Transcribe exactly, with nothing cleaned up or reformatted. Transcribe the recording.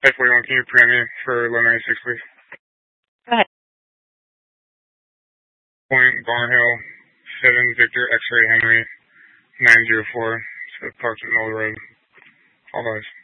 five forty-one, can you print me for eleven ninety-six, please? Go ahead. Point Barnhill, seven Victor X-ray Henry, nine zero four, so Parks at Mill Road. All those.